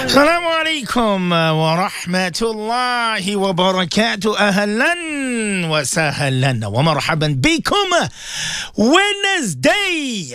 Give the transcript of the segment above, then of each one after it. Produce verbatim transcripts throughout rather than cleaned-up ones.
السلام عليكم ورحمة الله وبركاته. أهلا وسهلا ومرحبا بكم. Wednesday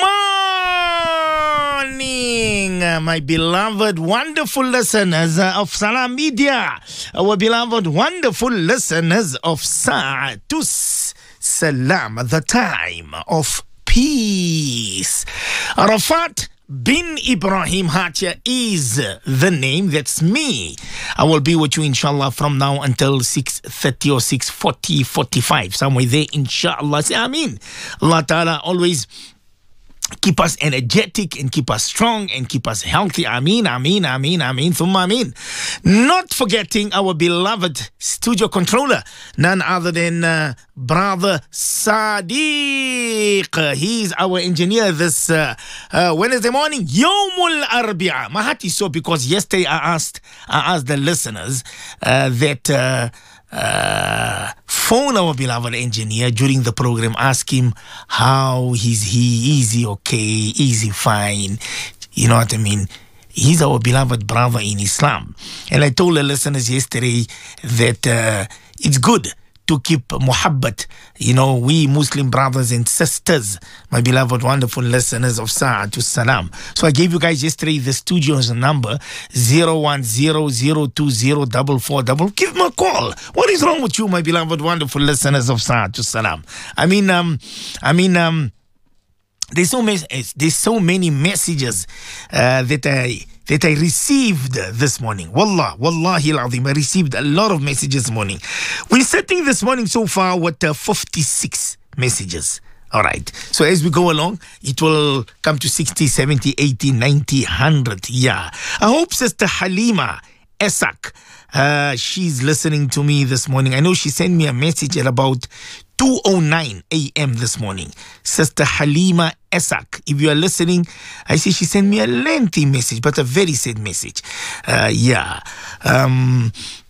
morning, my beloved, wonderful listeners of Salam Media, our beloved, wonderful listeners of Sa'atus Salam, the time of peace. Arafat bin Ibrahim Hatia is the name. That's me. I will be with you inshallah from now until six thirty or six forty, forty-five, somewhere there inshallah. Say Ameen. Allah Ta'ala always keep us energetic and keep us strong and keep us healthy. Ameen, ameen, ameen, ameen, thumma ameen. Not forgetting our beloved studio controller, none other than uh, Brother Sadiq. He's our engineer this uh, uh, Wednesday morning. Yawmul Arbi'a. My heart is so because yesterday I asked, I asked the listeners uh, that... Uh, Uh, phone our beloved engineer during the program, ask him how is he, is he okay, is he fine, you know what I mean? He's our beloved brother in Islam. And I told the listeners yesterday that uh, it's good to keep muhabbat, you know, we Muslim brothers and sisters, my beloved wonderful listeners of Sa'atus Salam. So I gave you guys yesterday the studio's number, zero one zero zero two zero four four double. Give me a call. What is wrong with you, my beloved wonderful listeners of Sa'atus Salam? I mean, um, I mean, um, there's so many, there's so many messages uh, that I that I received this morning. Wallah, wallahi al-azim, I received a lot of messages this morning. We're sitting this morning so far with uh, fifty-six messages. All right. So as we go along, it will come to sixty, seventy, eighty, ninety, one hundred. Yeah. I hope Sister Halima Esak, uh, she's listening to me this morning. I know she sent me a message at about two oh nine a.m. this morning. Sister Halima Esak, if you are listening, I see she sent me a lengthy message, but a very sad message. Uh, yeah. Um,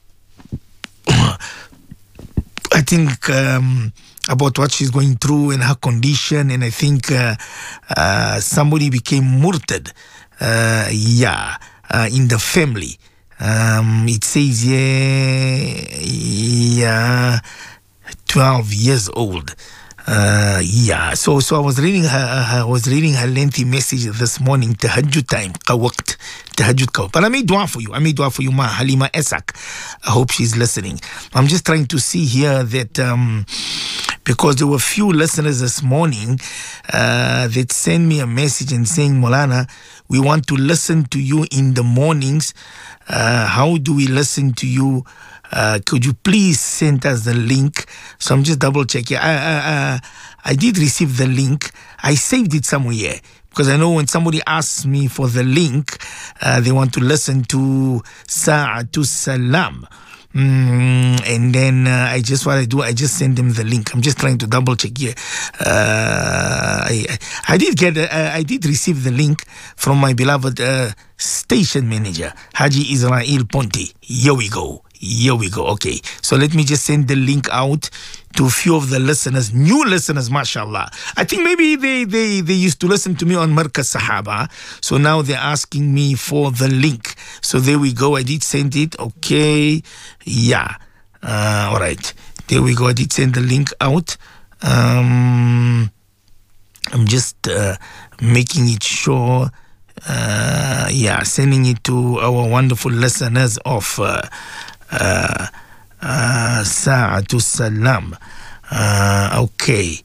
I think um, about what she's going through and her condition, and I think uh, uh, somebody became murtad. Uh, yeah, uh, in the family. Um, it says, yeah, yeah, twelve years old. Uh, yeah, so so I was reading her, her I was reading her lengthy message this morning. Tahajjud time, qawaqt, tahajjud qawaqt. But I made dua for you. I made dua for you, ma Halima Esak. I hope she's listening. I'm just trying to see here that um, because there were few listeners this morning uh, that sent me a message and saying, Molana, we want to listen to you in the mornings. Uh, how do we listen to you? Uh, could you please send us the link? So I'm just double checking. I, I, I, I did receive the link. I saved it somewhere because I know when somebody asks me for the link, uh, they want to listen to Sa'atus Salam. Mm, and then uh, I just what I do, I just send them the link. I'm just trying to double check here. Uh, I, I did get, uh, I did receive the link from my beloved uh, station manager, Haji Israel Ponte. Here we go. Here we go. Okay. So let me just send the link out to a few of the listeners, new listeners, mashallah. I think maybe they, they, they used to listen to me on Markaz Sahaba. So now they're asking me for the link. So there we go. I did send it. Okay. Yeah. Uh, all right. There we go. I did send the link out. Um, I'm just uh, making it sure. Uh, yeah, sending it to our wonderful listeners of uh, uh, uh, Sa'atus Salam. Uh, okay.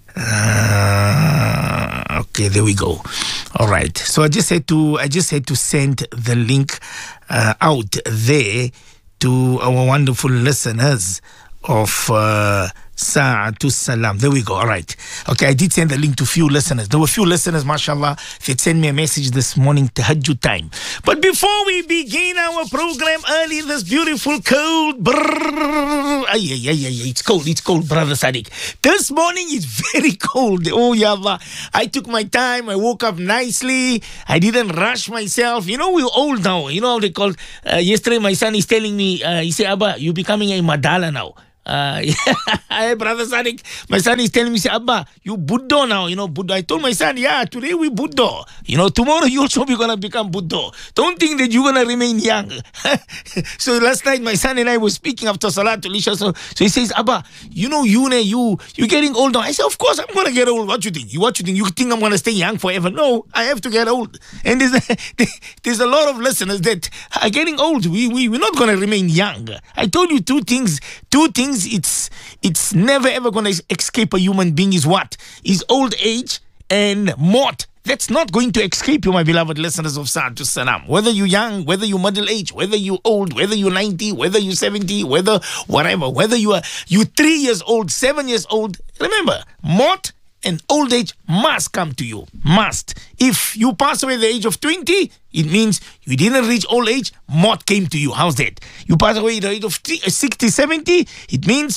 Uh, okay, there we go. All right. So I just had to I just had to send the link uh, out there to our wonderful listeners of uh, Sa'atus Salam. There we go. All right. Okay, I did send the link to few listeners. There were few listeners, mashallah, that sent me a message this morning, tahajjud time. But before we begin our program early, this beautiful cold, brrr, ay, ay, ay, ay, it's cold, it's cold, brother Sadiq. This morning is very cold. Oh, ya Allah. I took my time. I woke up nicely. I didn't rush myself. You know, we're old now. You know how they call, uh, yesterday my son is telling me, uh, he said, Abba, you're becoming a madala now. Uh, hey, brother Sadiq, my son is telling me, say, Abba, you Buddha now, you know, Buddha. I told my son, yeah, today we Buddha. You know, tomorrow you also be going to become Buddha. Don't think that you're going to remain young. So last night, my son and I were speaking after Salatul Isha. So, so he says, Abba, you know, you, you, you're getting old now. I said, of course, I'm going to get old. What you think? You, what you think? You think I'm going to stay young forever? No, I have to get old. And there's a, there's a lot of listeners that are getting old. We, we, we're not going to remain young. I told you two things, two things it's it's never ever going to escape a human being is what? Is old age and mort. That's not going to escape you, my beloved listeners of Satu Salam. Whether you're young, whether you're middle age, whether you're old, whether you're ninety, whether you're seventy, whether whatever, whether you are you three years old, seven years old, remember, mort and old age must come to you. Must. If you pass away at the age of twenty, it means you didn't reach old age, mort came to you. How's that? You pass away at the age of sixty, seventy, it means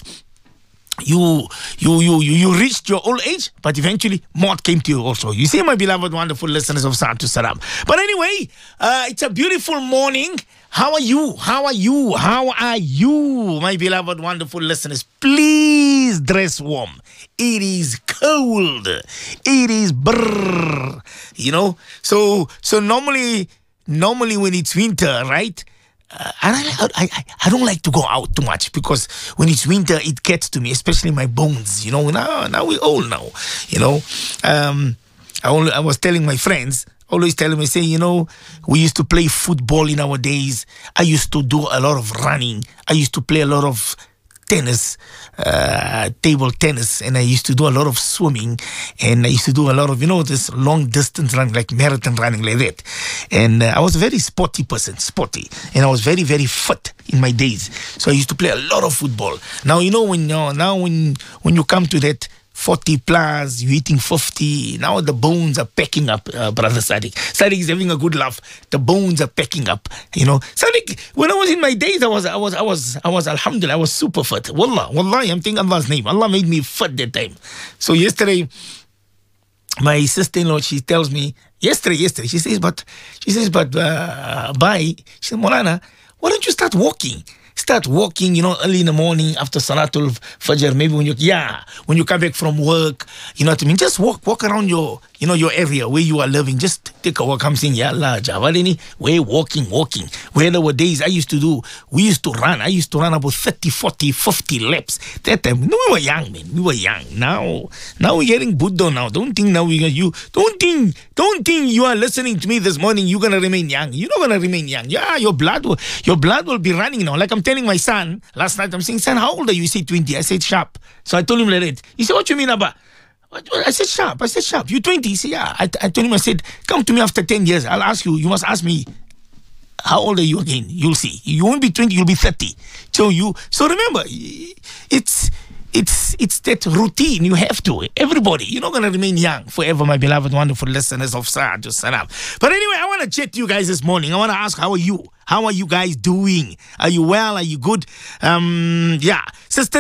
you you you you you reached your old age, but eventually mort came to you also. You see, my beloved, wonderful listeners of Satu Salam. But anyway, uh, it's a beautiful morning. How are you? How are you? How are you, my beloved, wonderful listeners? Please dress warm. It is cold. It is brrr. You know. So so normally normally when it's winter, right? Uh, and I, I, I don't like to go out too much because when it's winter, it gets to me, especially my bones. You know, now now we're old now. You know, um, I only, I was telling my friends, always telling me, say, you know, we used to play football in our days. I used to do a lot of running. I used to play a lot of tennis, uh, table tennis, and I used to do a lot of swimming, and I used to do a lot of, you know, this long distance running, like marathon running like that. And uh, I was a very sporty person, sporty, and I was very, very fit in my days. So I used to play a lot of football. Now, you know, when you know, now when when you come to that forty plus, you're eating fifty. Now the bones are packing up, uh, brother Sadiq. Sadiq is having a good laugh. The bones are packing up. You know, Sadiq. When I was in my days, I was, I was, I was, I was. Alhamdulillah, I was super fit. Wallah, wallahi, I'm thinking Allah's name. Allah made me fit that time. So yesterday, my sister-in-law, she tells me yesterday, yesterday, she says, but she says, but uh, bye. She said, Molana, why don't you start walking? Start walking, you know, early in the morning after Salatul Fajr. Maybe when you, yeah, when you come back from work, you know what I mean? Just walk, walk around your, you know, your area where you are living. Just take a walk. I'm saying, ya Allah, Javalini, we're walking, walking. Where there were days I used to do, we used to run. I used to run about thirty, forty, fifty laps. That time, no, we were young, man. We were young. Now, now we're getting Buddha now. Don't think now we got you. Don't think, don't think you are listening to me this morning. You're going to remain young. You're not going to remain young. Yeah, your blood will, your blood will be running now. Like I'm telling my son last night, I'm saying, son, how old are you? He said twenty. I said, sharp. So I told him like that. He said, what you mean, Abba? I said, sharp. I said, sharp. You're twenty. He said, yeah. I, I told him, I said, come to me after ten years. I'll ask you. You must ask me, how old are you again? You'll see. You won't be twenty, you'll be thirty. So you, so remember, it's, it's, it's that routine. You have to. Everybody. You're not going to remain young forever, my beloved, wonderful listeners of Sa'ad Salam. But anyway, I want to chat to you guys this morning. I want to ask, how are you? How are you guys doing? Are you well? Are you good? Um, yeah. Sister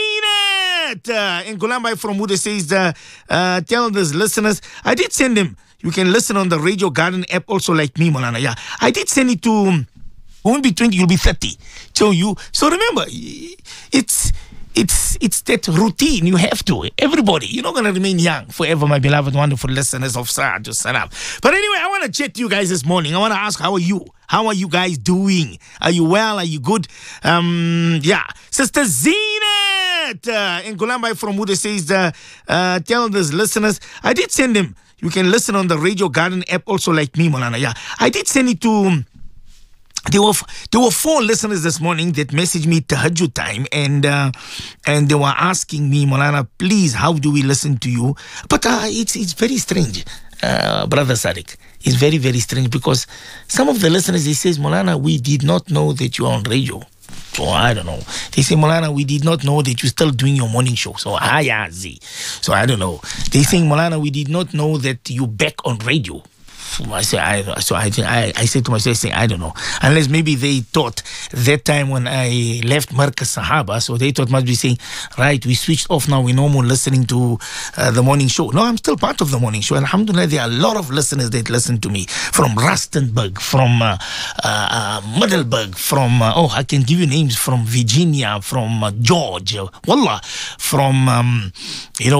Zenat uh, in Gulambai from Muda says, uh, uh, tell these listeners, I did send them. You can listen on the Radio Garden app also like me, Molana. Yeah. I did send it to, um, won't be twenty, you'll be thirty. So you, so remember, it's, It's it's that routine. You have to. Everybody. You're not going to remain young forever, my beloved, wonderful listeners of Sa'ad Salam. But anyway, I want to chat to you guys this morning. I want to ask, how are you? How are you guys doing? Are you well? Are you good? Um, yeah. Sister Zenat uh, in Gulambai from Muda says, uh, uh, tell these listeners, I did send them. You can listen on the Radio Garden app also like me, Molana. Yeah. I did send it to... There were there were four listeners this morning that messaged me Tahajjud time, and uh, and they were asking me, Molana, please, how do we listen to you? But uh, it's it's very strange, uh, Brother Sadiq. It's very very strange because some of the listeners, they say, Molana, we did not know that you are on radio. So I don't know. They say, Molana, we did not know that you're still doing your morning show. So ah yeah, Z. So I don't know. They say, Molana, we did not know that you're back on radio. I say, I, so I, think- I, I say to myself, say, I don't know. Unless maybe they thought that time when I left Marcus Sahaba, so they thought must be saying, right, we switched off now, we're no more listening to uh, the morning show. No, I'm still part of the morning show. Alhamdulillah, there are a lot of listeners that listen to me from Rustenburg, from uh, uh, uh, Middelburg, from, uh, oh, I can give you names from Virginia, from uh, Georgia, Wallah, from, um, you know,